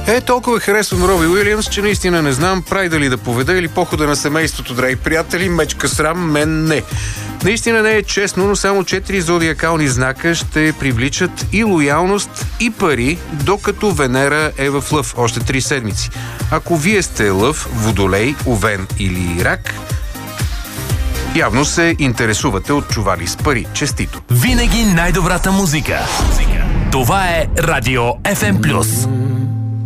Толкова харесвам Роби Уилямс, че наистина не знам прайда ли да поведа или похода на семейството, драги приятели, мечка срам, мен не. Наистина не е честно, но само 4 зодиакални знака ще привличат и лоялност, и пари, докато Венера е в Лъв още 3 седмици. Ако вие сте Лъв, Водолей, Овен или Рак, явно се интересувате от чували с пари. Честито! Винаги най-добрата музика. Това е Радио FM+.